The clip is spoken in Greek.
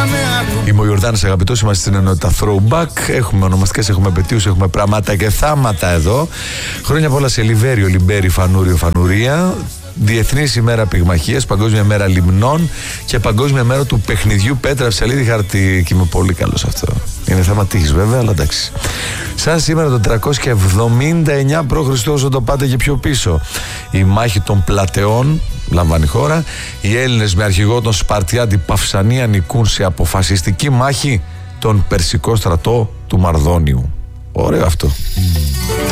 Είμαι ο Ιορδάνης αγαπητός, είμαστε στην ενότητα Throwback. Έχουμε ονομαστικές, έχουμε επετείους, έχουμε πράγματα και θάματα εδώ. Χρόνια πολλά σε Λιβέριο, Λιμπέρι, Φανούριο, Φανουρία. Διεθνής ημέρα πυγμαχίας, Παγκόσμια μέρα λιμνών και Παγκόσμια μέρα του παιχνιδιού πέτρα, ψαλίδι, χαρτί. Και είμαι πολύ καλός αυτό. Είναι θέμα τύχης βέβαια, αλλά εντάξει. Σαν σήμερα το 379 π.Χ., όσο το πάτε και πιο πίσω, η μάχη των Πλατεών λαμβάνει χώρα. Οι Έλληνες με αρχηγό τον Σπαρτιάτη Παυσανία νικούν σε αποφασιστική μάχη τον Περσικό στρατό του Μαρδόνιου. Ωραίο αυτό.